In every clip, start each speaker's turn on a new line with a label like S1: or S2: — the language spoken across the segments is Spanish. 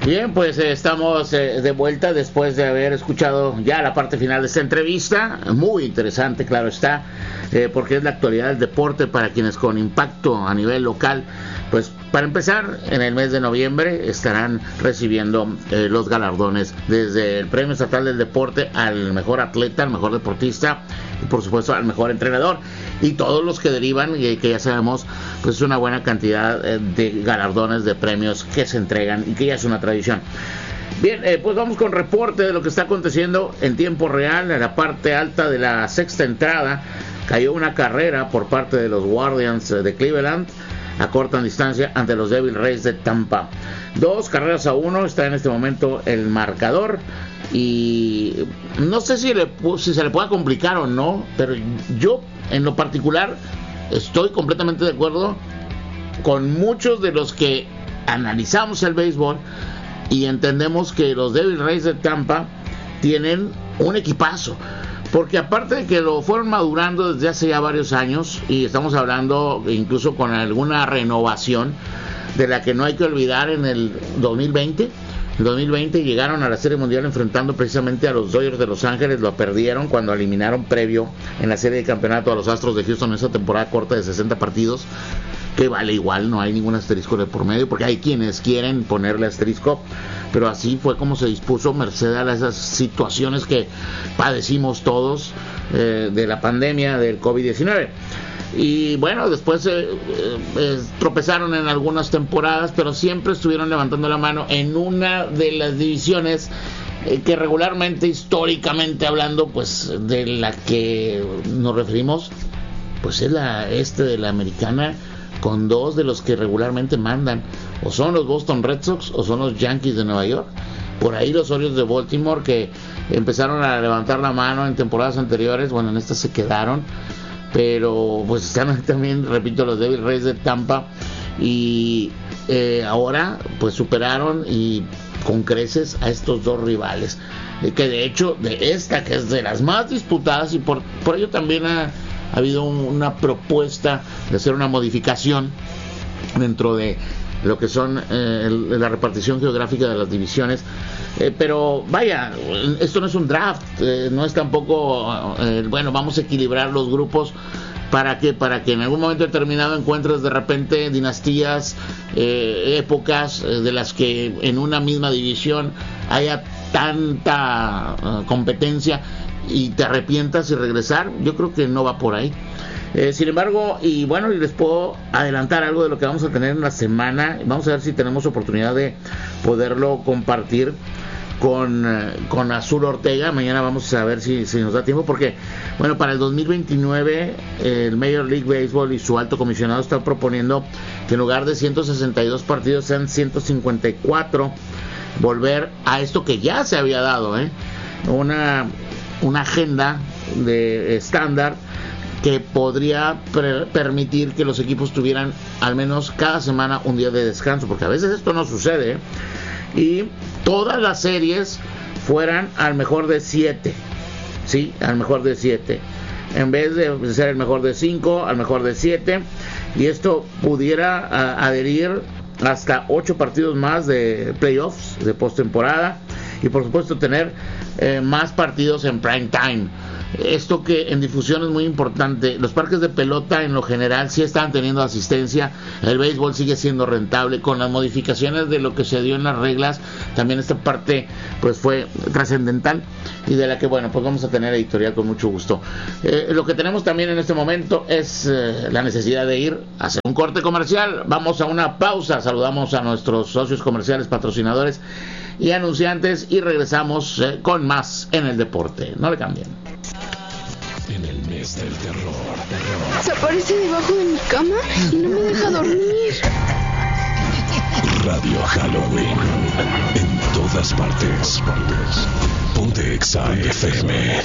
S1: Bien, pues estamos de vuelta después de haber escuchado ya la parte final de esta entrevista, muy interesante, claro está, porque es la actualidad del deporte para quienes con impacto a nivel local. Pues para empezar, en el mes de noviembre estarán recibiendo los galardones, desde el Premio Estatal del Deporte al mejor atleta, al mejor deportista y por supuesto al mejor entrenador, y todos los que derivan, y que ya sabemos, pues es una buena cantidad de galardones, de premios que se entregan y que ya es una tradición. Bien, pues vamos con reporte de lo que está aconteciendo en tiempo real. En la parte alta de la sexta entrada cayó una carrera por parte de los Guardians de Cleveland a corta distancia ante los Devil Rays de Tampa. 2-1 está en este momento el marcador, y no sé si se le pueda complicar o no, pero yo en lo particular estoy completamente de acuerdo con muchos de los que analizamos el béisbol y entendemos que los Devil Rays de Tampa tienen un equipazo, porque aparte de que lo fueron madurando desde hace ya varios años, y estamos hablando incluso con alguna renovación de la que no hay que olvidar en el 2020. En 2020 llegaron a la Serie Mundial enfrentando precisamente a los Dodgers de Los Ángeles, lo perdieron cuando eliminaron previo en la Serie de Campeonato a los Astros de Houston en esa temporada corta de 60 partidos, que vale igual, no hay ningún asterisco de por medio, porque hay quienes quieren ponerle asterisco, pero así fue como se dispuso merced a esas situaciones que padecimos todos de la pandemia del COVID-19. Y bueno, después tropezaron en algunas temporadas, pero siempre estuvieron levantando la mano en una de las divisiones que regularmente, históricamente hablando, pues de la que nos referimos, pues es la de la americana, con dos de los que regularmente mandan, o son los Boston Red Sox o son los Yankees de Nueva York. Por ahí los Orioles de Baltimore, que empezaron a levantar la mano en temporadas anteriores, bueno, en estas se quedaron, pero pues están también, repito, los Devil Rays de Tampa, y ahora pues superaron y con creces a estos dos rivales, que de hecho de esta, que es de las más disputadas, y por ello también ha habido una propuesta de hacer una modificación dentro de lo que son la repartición geográfica de las divisiones, pero vaya, esto no es un draft, no es tampoco bueno, vamos a equilibrar los grupos para que en algún momento determinado encuentres de repente dinastías, épocas de las que en una misma división haya tanta competencia y te arrepientas y regresar. Yo creo que no va por ahí. Sin embargo, y bueno, y les puedo adelantar algo de lo que vamos a tener en la semana. Vamos a ver si tenemos oportunidad de poderlo compartir con Azul Ortega. Mañana vamos a ver si nos da tiempo, porque bueno, para el 2029 el Major League Baseball y su alto comisionado está proponiendo que en lugar de 162 partidos sean 154, volver a esto que ya se había dado, una agenda de estándar que podría permitir que los equipos tuvieran al menos cada semana un día de descanso, porque a veces esto no sucede, y todas las series fueran al mejor de 7, ¿sí? Al mejor de 7, en vez de ser el mejor de 5, al mejor de 7, y esto pudiera adherir hasta 8 partidos más de playoffs, de postemporada, y por supuesto tener más partidos en prime time. Esto que en difusión es muy importante. Los parques de pelota en lo general sí están teniendo asistencia, el béisbol sigue siendo rentable. Con las modificaciones de lo que se dio en las reglas, también esta parte pues fue trascendental, y de la que bueno, pues vamos a tener editorial con mucho gusto. Lo que tenemos también en este momento es la necesidad de ir a hacer un corte comercial. Vamos a una pausa, saludamos a nuestros socios comerciales, patrocinadores y anunciantes, y regresamos con más en el deporte. No le cambien.
S2: En el mes del terror.
S3: Se aparece debajo de mi cama y no me deja dormir.
S2: Radio Halloween. En todas partes. Ponte Exa FM.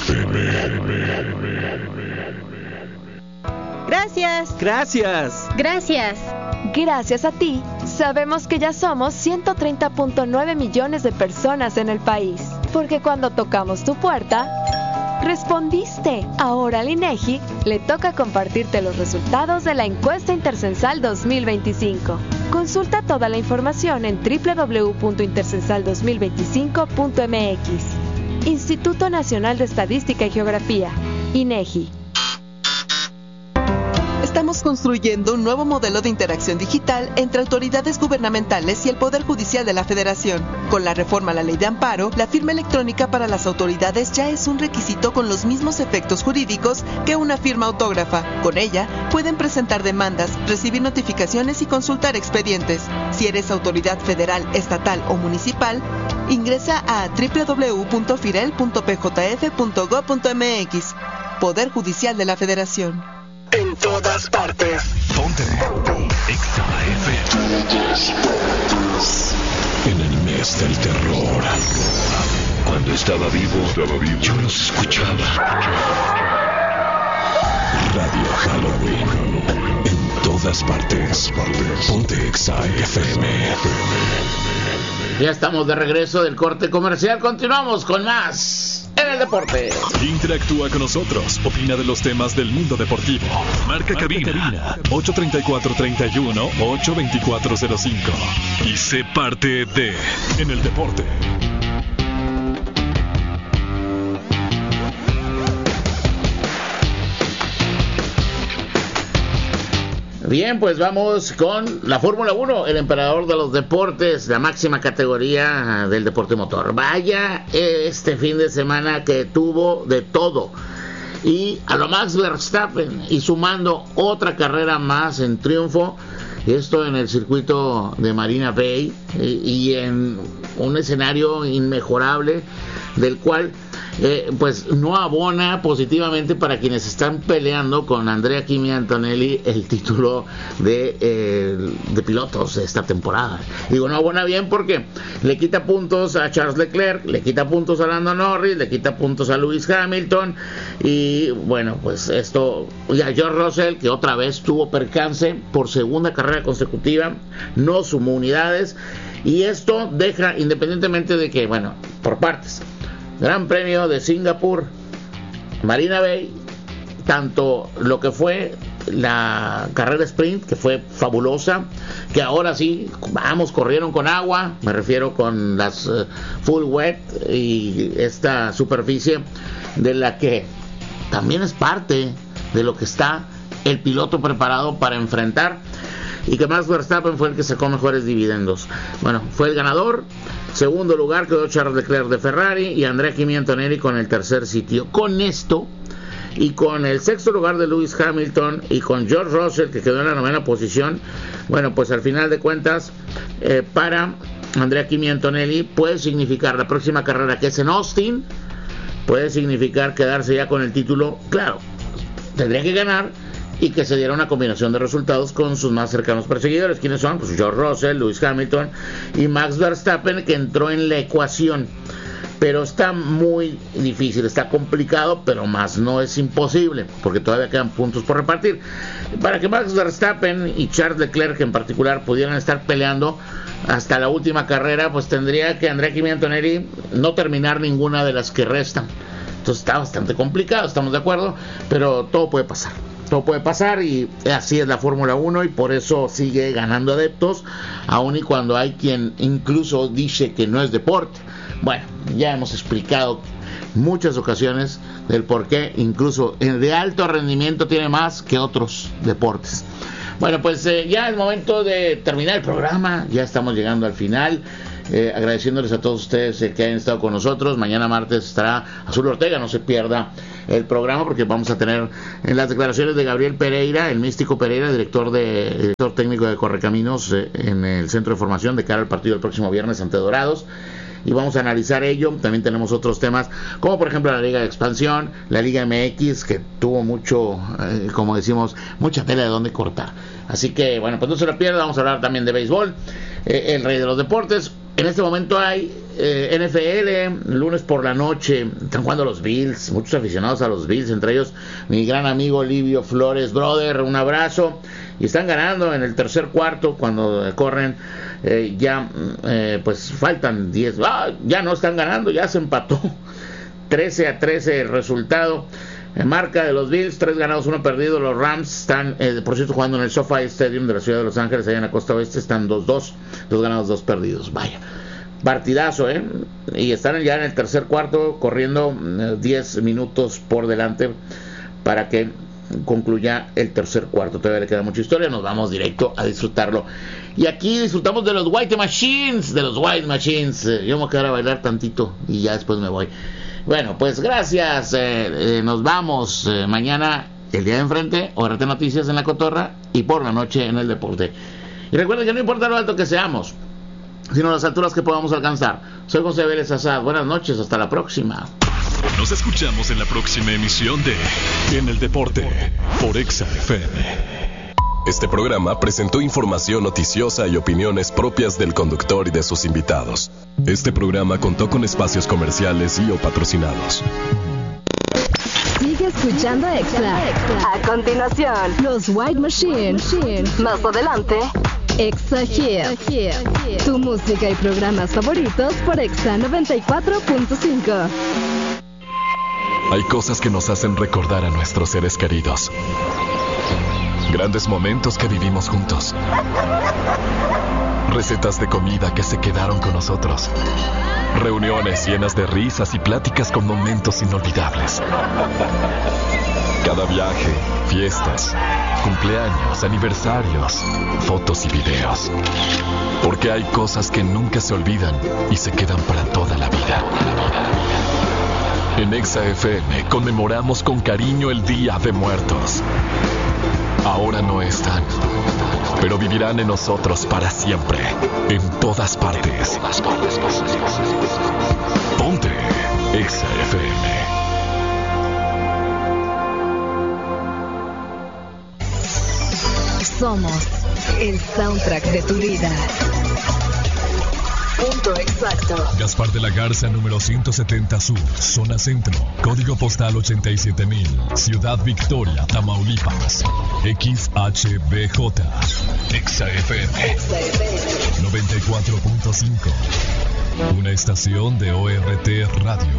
S4: Gracias.
S5: Gracias.
S4: Gracias.
S6: Gracias a ti, sabemos que ya somos 130.9 millones de personas en el país. Porque cuando tocamos tu puerta, ¡Respondiste! Ahora al INEGI le toca compartirte los resultados de la encuesta intercensal 2025. Consulta toda la información en www.intercensal2025.mx. Instituto Nacional de Estadística y Geografía, INEGI.
S4: Estamos construyendo un nuevo modelo de interacción digital entre autoridades gubernamentales y el Poder Judicial de la Federación. Con la reforma a la Ley de Amparo, la firma electrónica para las autoridades ya es un requisito con los mismos efectos jurídicos que una firma autógrafa. Con ella, pueden presentar demandas, recibir notificaciones y consultar expedientes. Si eres autoridad federal, estatal o municipal, ingresa a www.firel.pjf.gov.mx. Poder Judicial de la Federación.
S5: En todas partes.
S2: Ponte Exa FM. En el mes del terror. Cuando estaba vivo, yo los escuchaba. Radio Halloween. En todas partes. Ponte Exa FM.
S1: Ya estamos de regreso del corte comercial. Continuamos con más en el deporte.
S7: Interactúa con nosotros. Opina de los temas del mundo deportivo. Marca cabina 834-31 82405. Y sé parte de En el Deporte.
S1: Bien, pues vamos con la Fórmula 1, el emperador de los deportes, la máxima categoría del deporte motor. Vaya este fin de semana que tuvo de todo. Y a lo Max Verstappen, y sumando otra carrera más en triunfo, esto en el circuito de Marina Bay, y en un escenario inmejorable, del cual pues no abona positivamente para quienes están peleando con Andrea Kimi Antonelli el título de pilotos de esta temporada. Digo, no abona bien porque le quita puntos a Charles Leclerc, le quita puntos a Lando Norris, le quita puntos a Lewis Hamilton, y bueno, pues esto, y a George Russell, que otra vez tuvo percance por segunda carrera consecutiva, no sumó unidades, y esto deja, independientemente de que, bueno, por partes, Gran Premio de Singapur, Marina Bay, tanto lo que fue la carrera sprint, que fue fabulosa, que ahora sí, vamos, corrieron con agua, me refiero con las full wet, y esta superficie de la que también es parte de lo que está el piloto preparado para enfrentar, y que Max Verstappen fue el que sacó mejores dividendos. Bueno, fue el ganador. Segundo lugar quedó Charles Leclerc de Ferrari y Andrea Kimi Antonelli con el tercer sitio. Con esto, y con el sexto lugar de Lewis Hamilton, y con George Russell, que quedó en la novena posición, bueno, pues al final de cuentas, para Andrea Kimi Antonelli puede significar la próxima carrera, que es en Austin, puede significar quedarse ya con el título. Claro, tendría que ganar, y que se diera una combinación de resultados con sus más cercanos perseguidores. ¿Quiénes son? Pues George Russell, Lewis Hamilton y Max Verstappen, que entró en la ecuación. Pero está muy difícil, está complicado, pero más no es imposible, porque todavía quedan puntos por repartir. Para que Max Verstappen y Charles Leclerc en particular pudieran estar peleando hasta la última carrera, pues tendría que Andrea Kimi Antonelli no terminar ninguna de las que restan. Entonces está bastante complicado, estamos de acuerdo, pero todo puede pasar. Todo puede pasar, y así es la Fórmula 1, y por eso sigue ganando adeptos, aun y cuando hay quien incluso dice que no es deporte. Bueno, ya hemos explicado muchas ocasiones del por qué incluso el de alto rendimiento tiene más que otros deportes. Bueno, pues ya es momento de terminar el programa, ya estamos llegando al final. Agradeciéndoles a todos ustedes que hayan estado con nosotros. Mañana martes estará Azul Ortega, no se pierda el programa, porque vamos a tener en las declaraciones de Gabriel Pereira, el místico Pereira, director técnico de Correcaminos, en el centro de formación de cara al partido del próximo viernes ante Dorados, y vamos a analizar ello. También tenemos otros temas, como por ejemplo la Liga de Expansión, la Liga MX, que tuvo mucho, como decimos, mucha tela de donde cortar. Así que bueno, pues no se lo pierda. Vamos a hablar también de béisbol, el rey de los deportes. En este momento hay NFL, lunes por la noche, están jugando los Bills, muchos aficionados a los Bills, entre ellos mi gran amigo Livio Flores, brother, un abrazo, y están ganando en el tercer cuarto, cuando corren, pues faltan 10, ya no están ganando, ya se empató 13-13 el resultado. Marca de los Bills, 3 ganados, 1 perdido. Los Rams están, por cierto, jugando en el SoFi Stadium de la ciudad de Los Ángeles, allá en la costa oeste. Están 2-2, 2 ganados, 2 perdidos. Vaya, partidazo, y están ya en el tercer cuarto, corriendo 10 minutos por delante para que concluya el tercer cuarto. Todavía le queda mucha historia, nos vamos directo a disfrutarlo. Y aquí disfrutamos de los White Machines. Yo me voy a quedar a bailar tantito y ya después me voy. Bueno, pues gracias, nos vamos mañana, el día de enfrente, ORT Noticias en La Cotorra, y por la noche en El Deporte. Y recuerden que no importa lo alto que seamos, sino las alturas que podamos alcanzar. Soy José Vélez Azad, buenas noches, hasta la próxima.
S7: Nos escuchamos en la próxima emisión de En el Deporte, por Exa FM.
S8: Este programa presentó información noticiosa y opiniones propias del conductor y de sus invitados. Este programa contó con espacios comerciales y o patrocinados.
S9: Sigue escuchando Exa. A continuación, los White Machines. Más adelante, Exa Hits. Tu música y programas favoritos por Exa 94.5.
S8: Hay cosas que nos hacen recordar a nuestros seres queridos. Grandes momentos que vivimos juntos. Recetas de comida que se quedaron con nosotros. Reuniones llenas de risas y pláticas con momentos inolvidables. Cada viaje, fiestas, cumpleaños, aniversarios, fotos y videos. Porque hay cosas que nunca se olvidan y se quedan para toda la vida. En Exa FM conmemoramos con cariño el Día de Muertos. Ahora no están, pero vivirán en nosotros para siempre, en todas partes. Ponte Exa FM.
S9: Somos el soundtrack de tu vida. Punto exacto.
S7: Gaspar de la Garza, número 170 Sur, zona centro, código postal 87000, Ciudad Victoria, Tamaulipas. XHBJ, Exa FM 94.5, una estación de ORT Radio.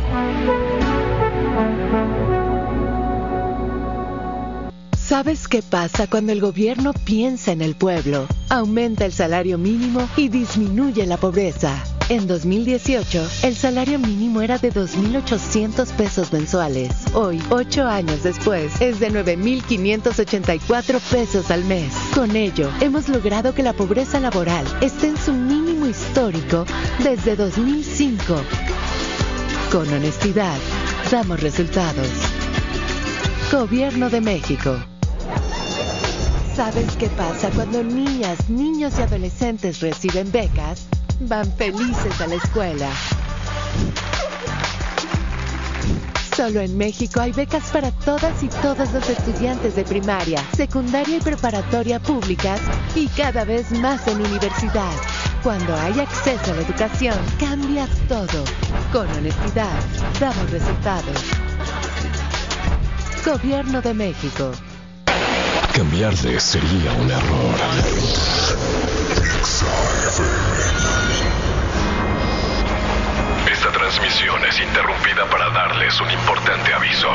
S4: ¿Sabes qué pasa cuando el gobierno piensa en el pueblo? Aumenta el salario mínimo y disminuye la pobreza. En 2018, el salario mínimo era de 2,800 pesos mensuales. Hoy, 8 años después, es de 9,584 pesos al mes. Con ello, hemos logrado que la pobreza laboral esté en su mínimo histórico desde 2005. Con honestidad, damos resultados. Gobierno de México. ¿Sabes qué pasa cuando niñas, niños y adolescentes reciben becas? Van felices a la escuela. Solo en México hay becas para todas y todos los estudiantes de primaria, secundaria y preparatoria públicas y cada vez más en universidad. Cuando hay acceso a la educación, cambia todo. Con honestidad, damos resultados. Gobierno de México.
S8: Cambiarle sería un error.
S2: Esta transmisión es interrumpida para darles un importante aviso.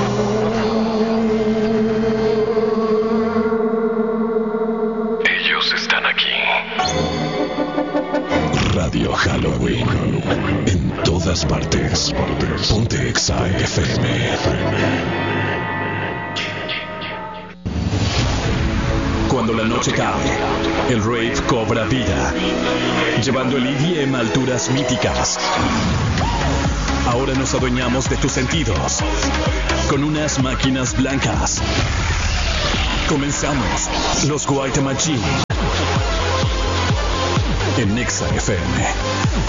S2: Ellos están aquí.
S8: Radio Halloween. En todas partes. Ponte Exa FM.
S10: Cuando la noche cae, el rave cobra vida, llevando el EDM a alturas míticas. Ahora nos adueñamos de tus sentidos, con unas máquinas blancas. Comenzamos, los White Machines, en Exa FM.